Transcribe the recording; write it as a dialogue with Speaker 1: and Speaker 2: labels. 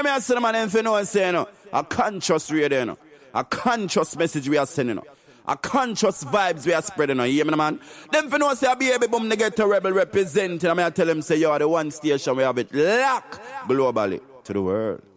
Speaker 1: me I say, man, if you know what I'm saying, a conscious radio, a conscious message we are sending, a conscious vibes we are spreading, you hear me, man? Them for know say a baby boom they get a rebel representing, I tell them say you are the one station we have it locked globally to the world.